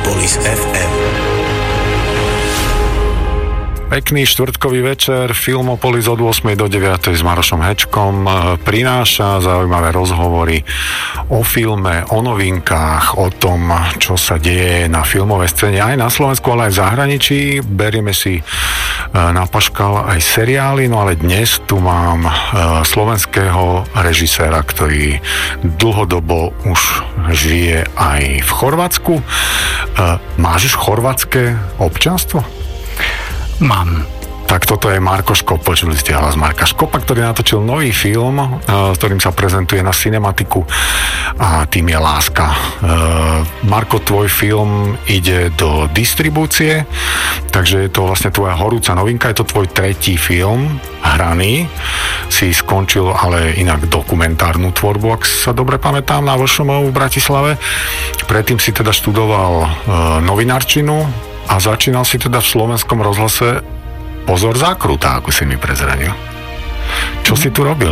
Filmopolis FM. Pekný štvrtkový večer, Filmopolis od 8. do 9. s Marošom Hečkom prináša zaujímavé rozhovory o filme, o novinkách, o tom, čo sa deje na filmovej scéne aj na Slovensku, ale aj v zahraničí. Berieme si na paškal aj seriály, no ale dnes tu mám slovenského režiséra, ktorý dlhodobo už žije aj v Chorvátsku. Máš už chorvátske občianstvo? Mám. Tak toto je Marko Škop, počuli ste hlas Marka Škopa, ktorý natočil nový film, s ktorým sa prezentuje na Cinematiku a tým je Láska. Marko, tvoj film ide do distribúcie, takže je to vlastne tvoja horúca novinka, je to tvoj tretí film, hraný. Si skončil ale inak dokumentárnu tvorbu, ak sa dobre pamätám, na VŠMU v Bratislave. Predtým si teda študoval novinárčinu a začínal si teda v Slovenskom rozhlase Pozor zákruta, ako si mi prezradil. Čo si tu robil?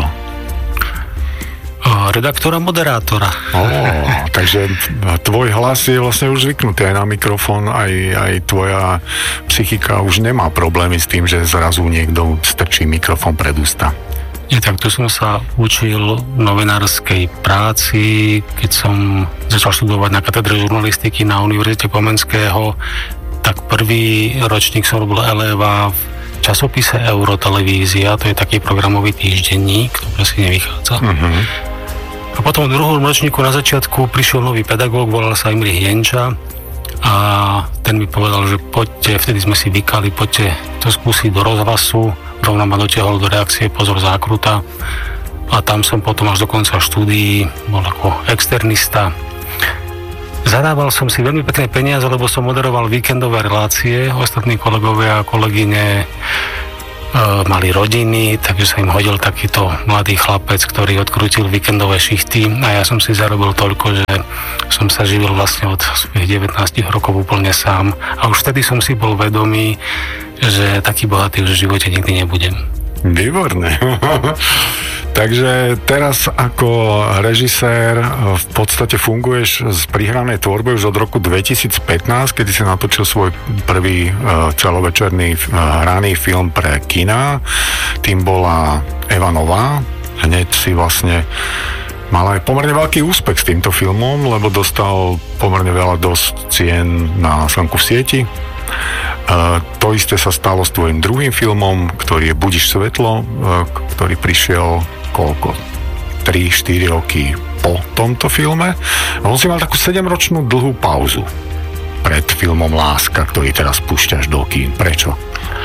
Redaktora, moderátora. Takže tvoj hlas je vlastne už zvyknutý aj na mikrofón, aj tvoja psychika už nemá problémy s tým, že zrazu niekto strčí mikrofón pred ústa. Nie, tak tu som sa učil novinárskej práci, keď som začal študovať na katedre žurnalistiky na Univerzite Komenského, tak prvý ročník som robil eleva v časopise Eurotelevízia, to je taký programový týždenník, ktorý si nevychádza. Uh-huh. A potom v druhom ročníku na začiatku prišiel nový pedagóg, volal sa Imrich Jenča a ten mi povedal, že poďte, vtedy sme si vykali, poďte to skúsiť do rozhlasu, rovno ma dotiahol do reakcie Pozor zákruta a tam som potom až do konca štúdií bol ako externista. Zadával som si veľmi pekné peniaze, lebo som moderoval víkendové relácie. Ostatní kolegovia a kolegyne mali rodiny, takže sa im hodil takýto mladý chlapec, ktorý odkrútil víkendové šichty a ja som si zarobil toľko, že som sa živil vlastne od svojich 19 rokov úplne sám. A už vtedy som si bol vedomý, že taký bohatý už v živote nikdy nebudem. Výborné. Takže teraz ako režisér v podstate funguješ z prihranej tvorbe už od roku 2015, kedy si natočil svoj prvý celovečerný hraný film pre kina. Tým bola Eva Nová. Hneď si vlastne mal aj pomerne veľký úspech s týmto filmom, lebo dostal pomerne veľa dosť cien na Slnku v sieti. To isté sa stalo s tvojim druhým filmom, ktorý je Budiš svetlo, ktorý prišiel koľko? 3-4 roky po tomto filme. On si mal takú 7-ročnú dlhú pauzu pred filmom Láska, ktorý teraz púšťaš do kín. Prečo?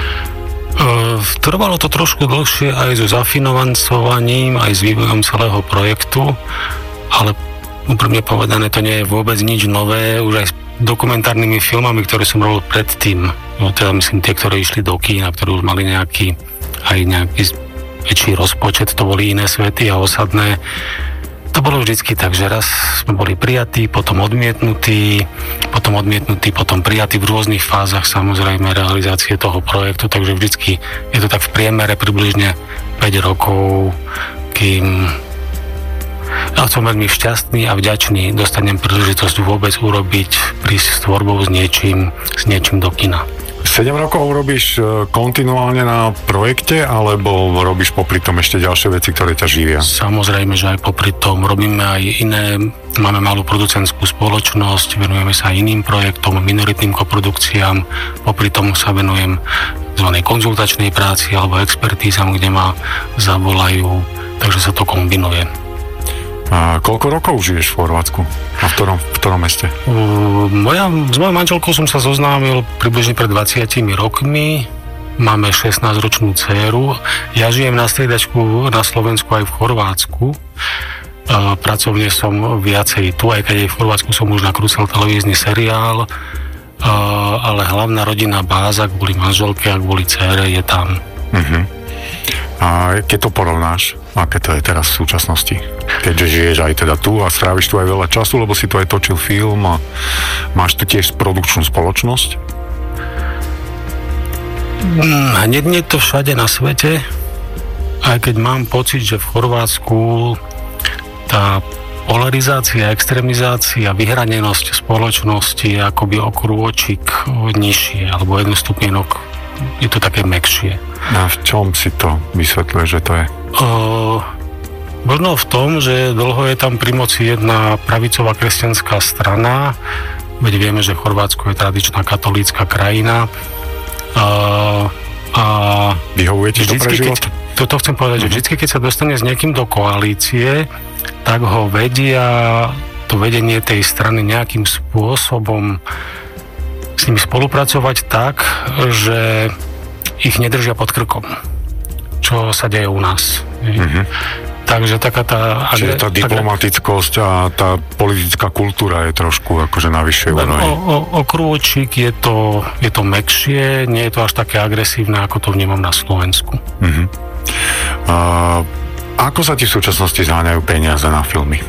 Trvalo to trošku dlhšie aj so zafinancovaním, aj s vývojom celého projektu, ale úprimne povedané, to nie je vôbec nič nové, už aj s dokumentárnymi filmami, ktoré som robil predtým, teda myslím tie, ktoré išli do kína, ktoré už mali nejaký väčší rozpočet, to boli Iné svety a Osadné. To bolo vždycky tak, že raz sme boli prijatí, potom odmietnutí, potom prijatí v rôznych fázach samozrejme realizácie toho projektu, takže vždycky je to tak v priemere približne 5 rokov, kým ja som veľmi šťastný a vďačný, dostanem príležitosť vôbec prísť s tvorbou s niečím do kina. 7 rokov robíš kontinuálne na projekte, alebo robíš popri tom ešte ďalšie veci, ktoré ťa živia? Samozrejme, že aj popri tom robíme aj iné, máme malú producentskú spoločnosť, venujeme sa aj iným projektom, minoritným koprodukciám, popri tom sa venujem zvanej konzultačnej práci alebo expertízam, kde ma zavolajú, takže sa to kombinuje. A koľko rokov žiješ v Chorvátsku? A v ktorom meste? S mojou manželkou som sa zoznámil približne pred 20 rokmi. Máme 16-ročnú dcéru. Ja žijem na striedačku na Slovensku aj v Chorvátsku. Pracovne som viacej tu, aj keď aj v Chorvátsku som už nakrúcal televízny seriál, ale hlavná rodinná báza kvôli manželke a kvôli dcére je tam. Uh-huh. A keď to porovnáš, aké to je teraz v súčasnosti? Keďže žiješ aj teda tu a stráviš tu aj veľa času, lebo si tu aj točil film a máš tu tiež produkčnú spoločnosť? Hneď nie to všade na svete, aj keď mám pocit, že v Chorvátsku tá polarizácia, extrémizácia, vyhranenosť spoločnosti je akoby o krôčik nižšie, alebo jeden stupienok je to také mäkšie. A v čom si to vysvetľuje, že to je? Možno v tom, že dlho je tam pri moci jedna pravicová kresťanská strana, veď vieme, že Chorvátsko je tradičná katolícka krajina. Vyhovuje ti to pre život? Toto chcem povedať, že vždy, keď sa dostane s niekým do koalície, tak ho vedia to vedenie tej strany nejakým spôsobom s nimi spolupracovať tak, že ich nedržia pod krkom, čo sa deje u nás. Takže taká tá... Čiže tá diplomatickosť a tá politická kultúra je trošku akože na vyššej úrovni. O krôčik je to mäkšie, nie je to až také agresívne, ako to vnímam na Slovensku. Ako sa ti v súčasnosti zháňajú peniaze na filmy?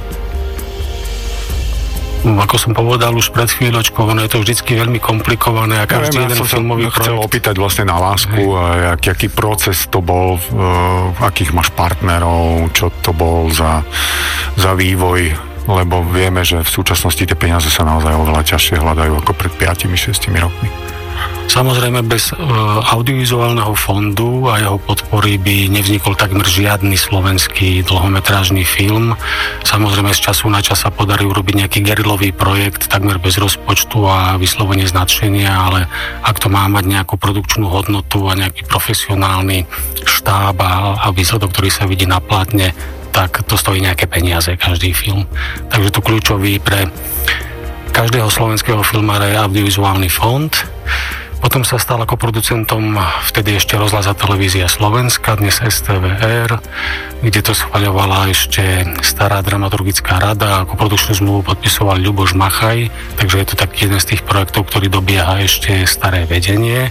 Ako som povedal už pred chvíľočkou, ono je to vždycky veľmi komplikované a každý jeden filmový projekt... Chcel opýtať vlastne na lásku, aký proces to bol, akých máš partnerov, čo to bol za vývoj, lebo vieme, že v súčasnosti tie peniaze sa naozaj oveľa ťažšie hľadajú ako pred 5-6 rokmi. Samozrejme, bez audiovizuálneho fondu a jeho podpory by nevznikol takmer žiadny slovenský dlhometrážny film. Samozrejme, z času na čas sa podarí urobiť nejaký gerilový projekt, takmer bez rozpočtu a vyslovene z nadšenia, ale ak to má mať nejakú produkčnú hodnotu a nejaký profesionálny štáb a výsledok, ktorý sa vidí na plátne, tak to stojí nejaké peniaze, každý film. Takže to kľúčový pre každého slovenského filmára je audiovizuálny fond. Potom sa stal ako producentom vtedy ešte Rozhlas a televízia Slovenska, dnes STVR, kde to schvaľovala ešte stará dramaturgická rada, ako produkčnú zmluvu podpisoval Ľuboš Machaj, takže je to taký jeden z tých projektov, ktorý dobieha ešte staré vedenie.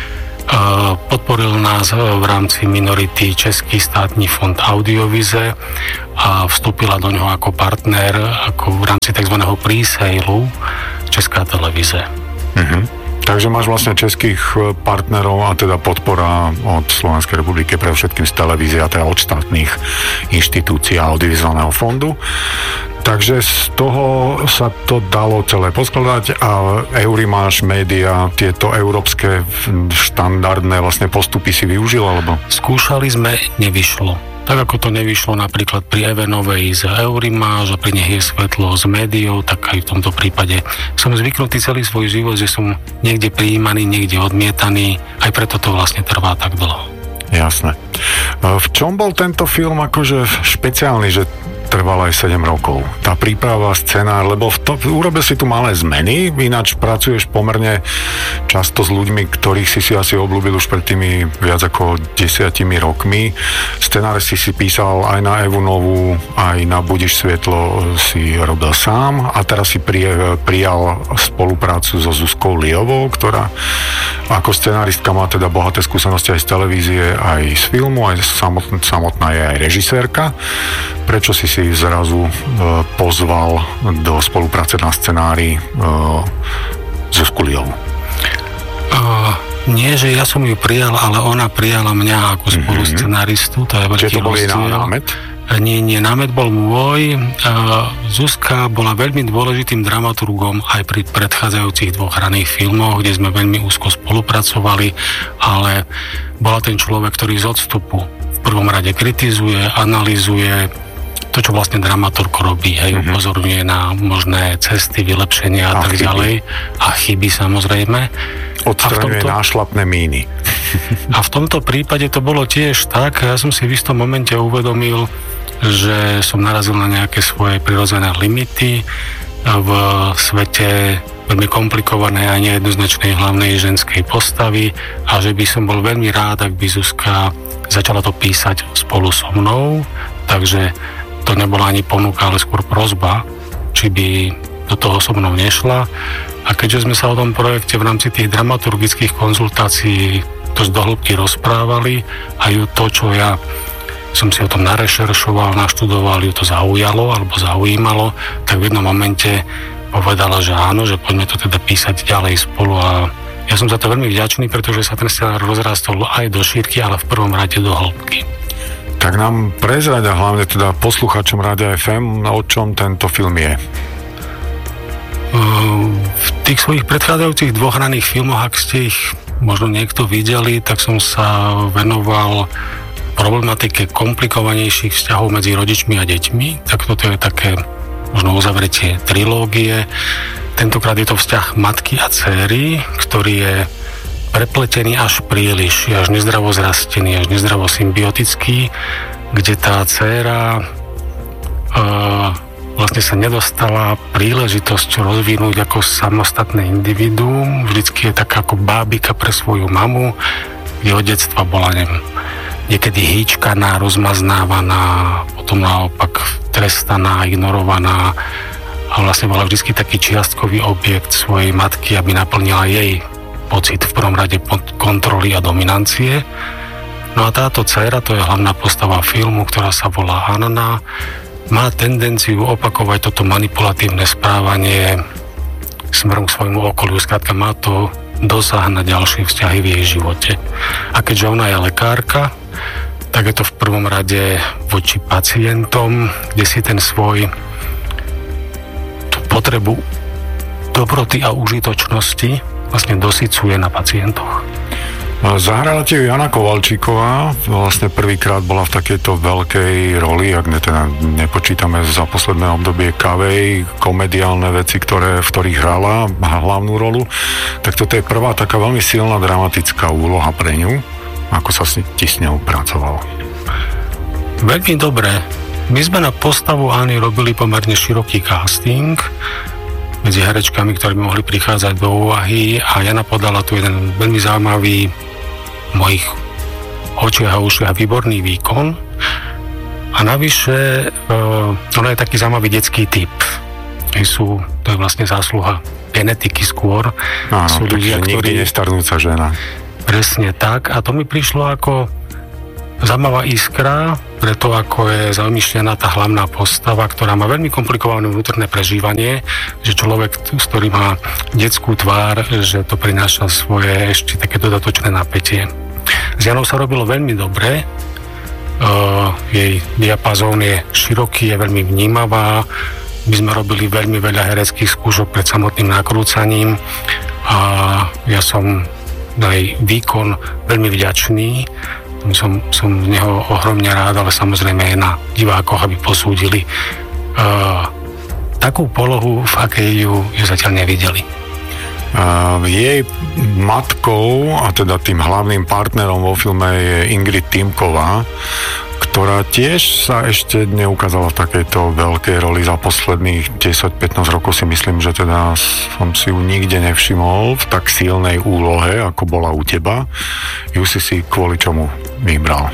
Podporil nás v rámci minority Český státny fond Audiovize a vstúpila do ňoho ako partner, ako v rámci tzv. Presale Česká televíze. Takže máš vlastne českých partnerov a teda podpora od Slovenskej republiky pre všetkým z televízie a teda od štátnych inštitúcií a audiovizuálneho fondu. Takže z toho sa to dalo celé poskladať a Eurimáš média, tieto európske štandardné vlastne postupy si využil, alebo? Skúšali sme, nevyšlo. Tak ako to nevyšlo napríklad pri Evenovej z Eurimáž a pri Nech je svetlo z médiou, tak aj v tomto prípade som zvyknutý celý svoj život, že som niekde prijímaný, niekde odmietaný, aj preto to vlastne trvá tak dlho. Jasné. V čom bol tento film akože špeciálny, že trvala aj 7 rokov? Tá príprava, scenár, lebo urobil si tu malé zmeny, ináč pracuješ pomerne často s ľuďmi, ktorých si asi obľúbil už pred tými viac ako 10 rokmi. Scenár si písal aj na Evu Novú, aj na Budiš svetlo si robil sám a teraz si prijal spoluprácu so Zuzkou Liovou, ktorá ako scenáristka má teda bohaté skúsenosti aj z televízie, aj z filmu, aj samotná je aj režisérka. Prečo si zrazu pozval do spolupráce na scenári Zuzku Liovú? Nie, že ja som ju prijal, ale ona prijala mňa ako spoluscenaristu. Čiže to bol jej námet? Nie, námet bol môj. Zuzka bola veľmi dôležitým dramaturgom aj pri predchádzajúcich 2 raných filmoch, kde sme veľmi úzko spolupracovali, ale bola ten človek, ktorý z odstupu v prvom rade kritizuje, analyzuje to, čo vlastne dramaturg robí, upozorňuje na možné cesty, vylepšenia a tak ďalej. A chyby samozrejme. Odstraňuje nášlapné míny. A v tomto prípade to bolo tiež tak, ja som si v istom momente uvedomil, že som narazil na nejaké svoje prirodzené limity v svete veľmi komplikovanej a nejednoznačnej hlavnej ženskej postavy a že by som bol veľmi rád, ak by Zuzka začala to písať spolu so mnou, takže to nebola ani ponuka, ale skôr prosba, či by do toho so mnou nešla. A keďže sme sa o tom projekte v rámci tých dramaturgických konzultácií dosť do hĺbky rozprávali a ju to, čo ja som si o tom narešeršoval, naštudoval, ju to zaujalo alebo zaujímalo, tak v jednom momente povedala, že áno, že poďme to teda písať ďalej spolu a ja som za to veľmi vďačný, pretože sa ten scenár rozrastol aj do šírky, ale v prvom rade do hĺbky. Tak nám prezrať, a hlavne teda posluchačom Rádia FM, o čom tento film je. V tých svojich predchádzajúcich 2 hraných filmoch, ak ste ich možno niekto videli, tak som sa venoval problematike komplikovanejších vzťahov medzi rodičmi a deťmi. Tak toto je také možno uzavretie trilógie. Tentokrát je to vzťah matky a dcéry, ktorý je prepletený až príliš, až nezdravo zrastený, až nezdravo symbiotický, kde tá dcéra vlastne sa nedostala príležitosť rozvinúť ako samostatné individuum. Vždycky je taká ako bábika pre svoju mamu, kde od detstva bola niekedy hýčkaná, rozmaznávaná, potom naopak trestaná, ignorovaná a vlastne bola vždycky taký čiastkový objekt svojej matky, aby naplnila jej pocit v prvom rade kontroly a dominancie. No a táto dcéra, to je hlavná postava filmu, ktorá sa volá Anna, má tendenciu opakovať toto manipulatívne správanie smerom k svojmu okoliu. Skrátka má to dosah na ďalšie vzťahy v jej živote. A keďže ona je lekárka, tak je to v prvom rade voči pacientom, kde si tú potrebu dobroty a užitočnosti vlastne dosycuje na pacientoch. Zahrala ti Jana Kovalčíková, vlastne prvýkrát bola v takejto veľkej roli, ak nepočítame za posledné obdobie kavej, komediálne veci, v ktorých hrala hlavnú rolu, tak toto je prvá taká veľmi silná dramatická úloha pre ňu. Ako sa ti s ňou pracovalo? Veľmi dobre. My sme na postavu Anny robili pomerne široký casting medzi herečkami, ktoré by mohli prichádzať do úvahy, a Jana podala tu jeden veľmi zaujímavý, v mojich očiach a ušiach výborný výkon. A navyše ona je taký zaujímavý detský typ. To je vlastne zásluha genetiky skôr. Áno, sú ľudia, nikdy nestarnúca žena. Presne tak. A to mi prišlo ako zaujímavá iskra, preto ako je zamýšľaná tá hlavná postava, ktorá má veľmi komplikované vnútorné prežívanie, že človek, s ktorým má detskú tvár, že to prináša svoje ešte také dodatočné napätie. S Janou sa robilo veľmi dobre, jej diapazón je široký, je veľmi vnímavá, my sme robili veľmi veľa hereckých skúšok pred samotným nakrúcaním a ja som na jej výkon veľmi vďačný. Som z neho ohromne rád, ale samozrejme je na divákoch, aby posúdili takú polohu, v akej ju zatiaľ nevideli. Jej matkou, a teda tým hlavným partnerom vo filme, je Ingrid Týmková, ktorá tiež sa ešte neukázala v takejto veľkej roli za posledných 10-15 rokov. Si myslím, že teda som si ju nikde nevšimol v tak silnej úlohe, ako bola u teba. Ju si kvôli čomu vybral?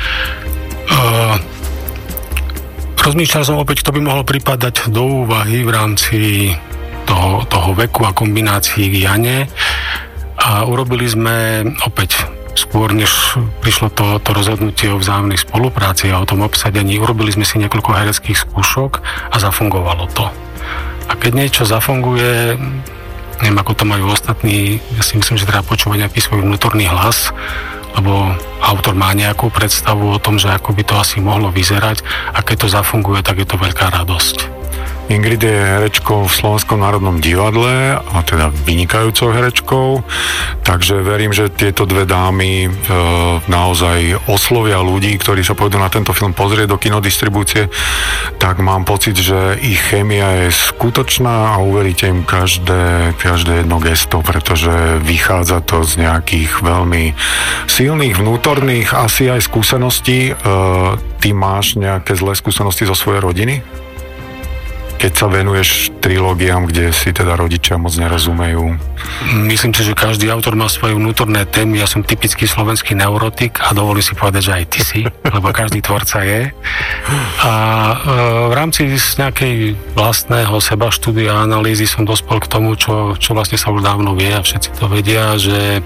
Rozmýšľal som opäť, kto by mohol pripadať do úvahy v rámci toho veku a kombinácií k Jane. A urobili sme opäť skôr, než prišlo to rozhodnutie o vzájomnej spolupráci a o tom obsadení, urobili sme si niekoľko hereckých skúšok a zafungovalo to. A keď niečo zafunguje, neviem, ako to majú ostatní, ja si myslím, že treba počúvať nejaký svoj vnútorný hlas, lebo autor má nejakú predstavu o tom, že ako by to asi mohlo vyzerať, a keď to zafunguje, tak je to veľká radosť. Ingrid je herečkou v Slovenskom národnom divadle, a teda vynikajúcou herečkou, takže verím, že tieto dve dámy naozaj oslovia ľudí, ktorí sa pôjdu na tento film pozrieť do kinodistribúcie. Tak mám pocit, že ich chémia je skutočná a uveríte im každé jedno gesto, pretože vychádza to z nejakých veľmi silných vnútorných asi aj skúseností. Ty máš nejaké zlé skúsenosti zo svojej rodiny? Keď sa venuješ trilógiám, kde si teda rodičia moc nerozumejú? Myslím si, že každý autor má svoje vnútorné témy. Ja som typický slovenský neurotik a dovolím si povedať, že aj ty si, lebo každý tvorca je. A v rámci nejakej vlastného sebaštúdia a analýzy som dospel k tomu, čo vlastne sa už dávno vie a všetci to vedia, že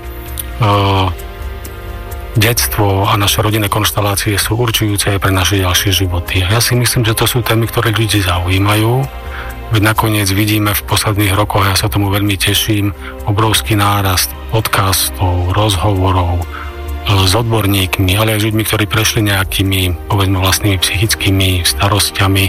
detstvo a naše rodinné konštelácie sú určujúce aj pre naše ďalšie životy. A ja si myslím, že to sú témy, ktoré ľudí zaujímajú. Veď nakoniec vidíme v posledných rokoch, ja sa tomu veľmi teším, obrovský nárast podcastov, rozhovorov, s odborníkmi, ale aj s ľuďmi, ktorí prešli nejakými, povedzme, vlastnými psychickými starostiami,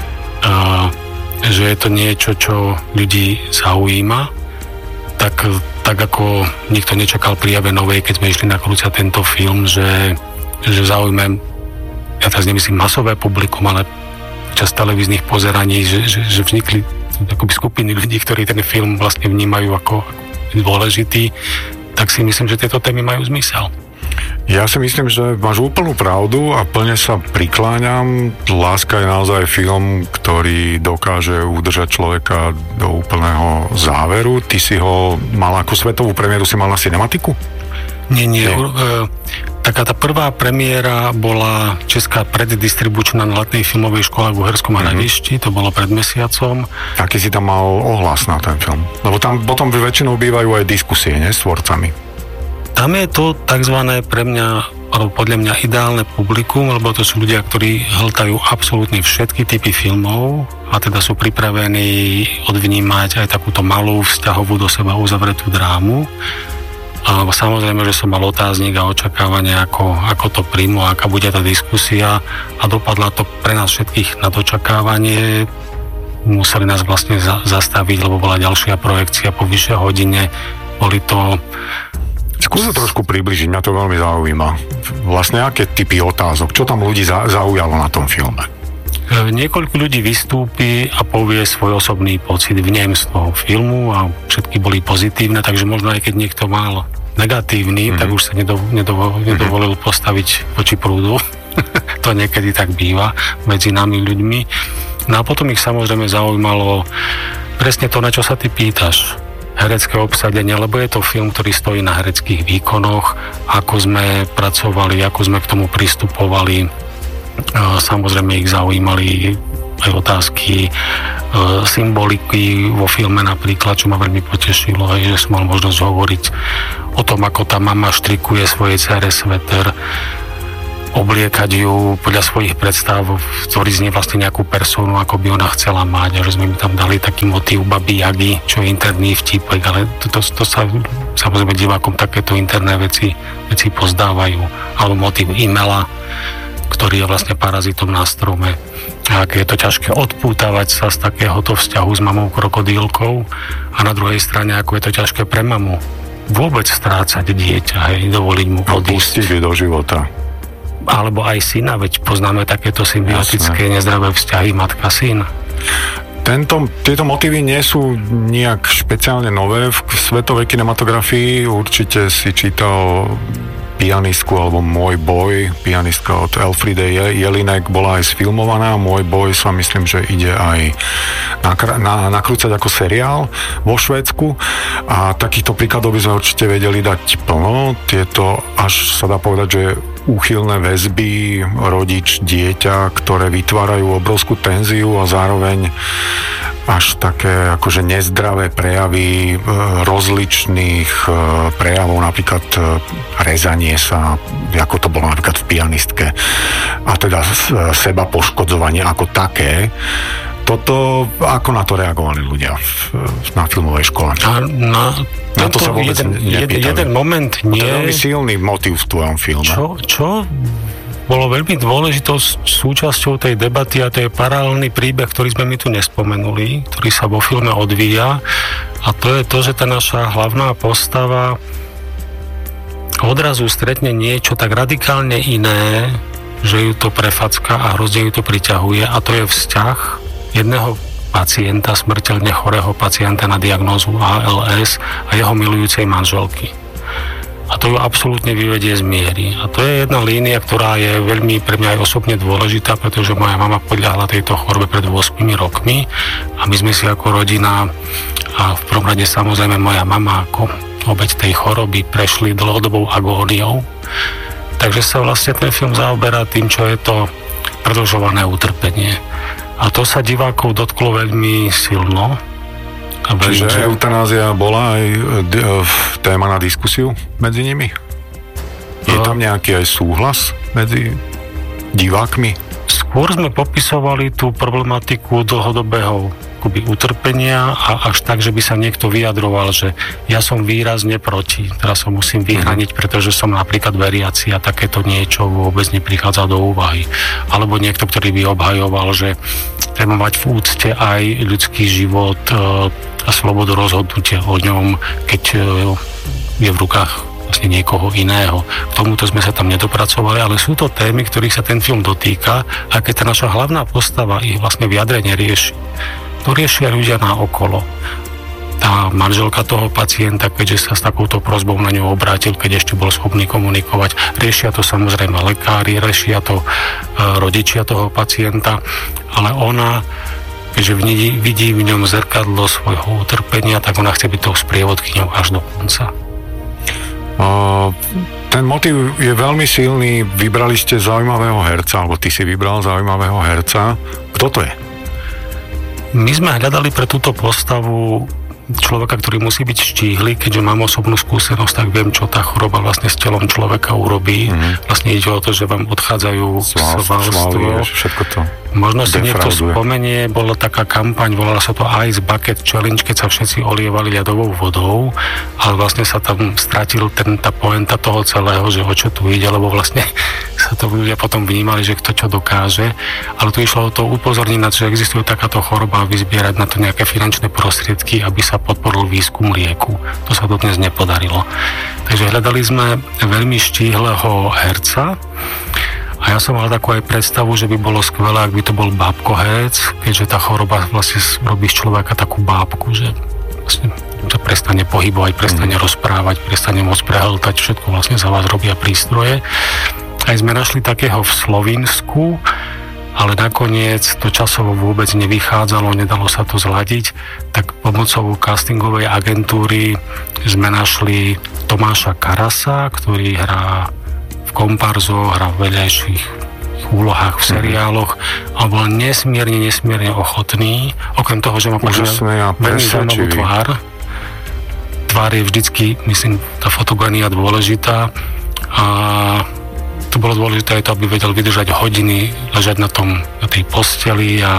že je to niečo, čo ľudí zaujíma, tak ako nikto nečakal pri Jave Novej, keď sme išli nakrúcať tento film, že zaujme, ja teraz nemyslím masové publikum, ale čas televíznych pozeraní, že vznikli akoby skupiny ľudí, ktorí ten film vlastne vnímajú ako dôležitý, tak si myslím, že tieto témy majú zmysel. Ja si myslím, že máš úplnú pravdu a plne sa prikláňam. Láska je naozaj film, ktorý dokáže udržať človeka do úplného záveru. Ty si ho mal ako svetovú premiéru, si mal na Cinematiku? Nie. Taká tá prvá premiéra bola česká preddistribučná na letnej filmovej škole v Uherskom Hradišti, to bolo pred mesiacom. Aký si tam mal ohlas na ten film? Lebo tam potom väčšinou bývajú aj diskusie, s tvorcami. Tam je to takzvané pre mňa, alebo podľa mňa ideálne publikum, lebo to sú ľudia, ktorí hltajú absolútne všetky typy filmov a teda sú pripravení odvnímať aj takúto malú vzťahovú do seba uzavretú drámu. A samozrejme, že som mal otáznik a očakávanie, ako to príjmu, aká bude tá diskusia a dopadla to pre nás všetkých na očakávanie. Museli nás vlastne zastaviť, lebo bola ďalšia projekcia po vyššej hodine. Boli to... Skús sa trošku približiť, mňa to veľmi zaujíma. Vlastne aké typy otázok, čo tam ľudí zaujalo na tom filme? Niekoľko ľudí vystúpi a povie svoj osobný pocit vnem z toho filmu a všetky boli pozitívne, takže možno aj keď niekto mal negatívny, tak už sa nedovolil postaviť voči prúdu. To niekedy tak býva medzi nami ľuďmi. No a potom ich samozrejme zaujímalo presne to, na čo sa ty pýtaš. Herecké obsadenie, lebo je to film, ktorý stojí na hereckých výkonoch, ako sme pracovali, ako sme k tomu pristupovali. Samozrejme ich zaujímali aj otázky symboliky vo filme napríklad, čo ma veľmi potešilo, že som mal možnosť hovoriť o tom, ako tá mama štrikuje svojej dcére sveter, obliekať ju podľa svojich predstav, tvoriť z nej vlastne nejakú personu, ako by ona chcela mať, a že sme mi tam dali taký motív Baby Jagi, čo je interný vtipek, ale to sa samozrejme divákom takéto interné veci pozdávajú, alebo motív Imela, ktorý je vlastne parazitom na strome. A aké je to ťažké odpútavať sa z takéhoto vzťahu s mamou krokodílkou a na druhej strane, ako je to ťažké pre mamu vôbec strácať dieťa, dovoliť mu odísť. Pustiť do života. Alebo aj syna, veď poznáme takéto symbiotické nezdravé vzťahy matka-syn. Tieto motívy nie sú nejak špeciálne nové v svetovej kinematografii. Určite si čítal Pianistku alebo Môj boj. Pianistka od Elfriede Jelinek bola aj sfilmovaná. Môj boj sa myslím, že ide aj nakrúcať ako seriál vo Švédsku. A takýchto príkladov by sme určite vedeli dať plno. Tieto, až sa dá povedať, že úchylné väzby rodič, dieťa, ktoré vytvárajú obrovskú tenziu a zároveň až také akože nezdravé prejavy rozličných prejavov, napríklad rezanie sa, ako to bolo napríklad v Pianistke, a teda seba poškodzovanie ako také. Toto, ako na to reagovali ľudia na filmovej škole? Na to sa vôbec jeden moment nie. To je veľmi silný motív v tvojom filme. Čo bolo veľmi dôležitou súčasťou tej debaty, a to je paralelný príbeh, ktorý sme mi tu nespomenuli, ktorý sa vo filme odvíja, a to je to, že tá naša hlavná postava odrazu stretne niečo tak radikálne iné, že ju to prefacka a hrozne ju to priťahuje, a to je vzťah jedného pacienta, smrteľne chorého pacienta na diagnózu ALS a jeho milujúcej manželky. A to ju absolútne vyvedie z miery. A to je jedna línia, ktorá je veľmi pre mňa aj osobne dôležitá, pretože moja mama podľahla tejto chorobe pred 8 rokmi a my sme si ako rodina, a v prvom rade samozrejme moja mama ako obeť tej choroby, prešli dlhodobou agóniou. Takže sa vlastne ten film zaoberá tým, čo je to predĺžované utrpenie. A to sa divákov dotklo veľmi silno. Čiže eutanázia bola aj téma na diskusiu medzi nimi? Je tam nejaký aj súhlas medzi divákmi? Skôr sme popisovali tú problematiku dlhodobého akoby utrpenia a až tak, že by sa niekto vyjadroval, že ja som výrazne proti, teraz sa musím vyhraniť, pretože som napríklad veriaci a takéto niečo vôbec neprichádza do úvahy. Alebo niekto, ktorý by obhajoval, že treba mať v úcte aj ľudský život a slobodu rozhodnutia o ňom, keď je v rukách vlastne niekoho iného. K tomuto sme sa tam nedopracovali, ale sú to témy, ktorých sa ten film dotýka a keď tá naša hlavná postava ich vlastne vyjadrenie rieši. To riešia ľudia naokolo. Tá manželka toho pacienta, keďže sa s takouto prosbou na ňu obrátil, keď ešte bol schopný komunikovať, riešia to samozrejme lekári, riešia to rodičia toho pacienta, ale ona, keďže vidí v ňom zrkadlo svojho utrpenia, tak ona chce byť tou sprievodkyňou až do konca. Ten motív je veľmi silný. Vybrali ste zaujímavého herca, alebo ty si vybral zaujímavého herca. Kto to je? My sme hľadali pre túto postavu človeka, ktorý musí byť štíhly, keďže mám osobnú skúsenosť, tak viem, čo tá choroba vlastne s telom človeka urobí. Vlastne ide o to, že vám odchádzajú svalstvo. Všetko to možno si niekto spomenie, bola taká kampaň, volala sa to Ice Bucket Challenge, keď sa všetci olievali ľadovou vodou, ale vlastne sa tam stratil tá pointa toho celého, že o čo tu ide, lebo vlastne sa to ľudia potom vnímali, že kto čo dokáže, ale tu išlo o to upozorniť na to, že existuje takáto choroba a vyzbierať na to nejaké finančné prostriedky, aby sa podporil výskum lieku. To sa dodnes nepodarilo. Takže hľadali sme veľmi štíhleho herca. A ja som mal takú aj predstavu, že by bolo skvelé, ak by to bol bábkoherec, keďže tá choroba vlastne robí z človeka takú bábku, že vlastne sa prestane pohybovať, prestane rozprávať, prestane môcť prehltať, všetko vlastne za vás robia prístroje. Aj sme našli takého v Slovinsku, ale nakoniec to časovo vôbec nevychádzalo, nedalo sa to zladiť, tak pomocou castingovej agentúry sme našli Tomáša Karasa, ktorý hrá komparzo, hra v vedľajších úlohách v seriáloch a bol nesmierne ochotný, okrem toho, že má veľmi zaujímavú tvár. Tvár je vždycky, myslím, tá fotogénia dôležitá a to bolo dôležité aj to, aby vedel vydržať hodiny, ležať na tej posteli a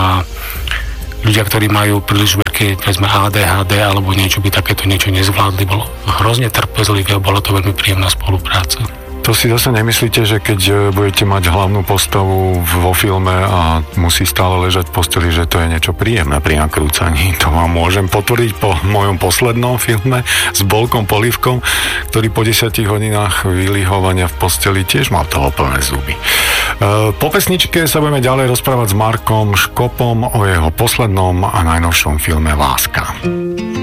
ľudia, ktorí majú príliš veľké, povedzme, ADHD alebo niečo, by takéto niečo nezvládli, bolo hrozne trpezlivé a bola to veľmi príjemná spolupráca. To si zase nemyslíte, že keď budete mať hlavnú postavu vo filme a musí stále ležať v posteli, že to je niečo príjemné pri nakrúcaní? To vám môžem potvrdiť po mojom poslednom filme s Bolkom Polívkom, ktorý po 10 hodinách vylihovania v posteli tiež mal toho plné zuby. Po pesničke sa budeme ďalej rozprávať s Markom Škopom o jeho poslednom a najnovšom filme Láska.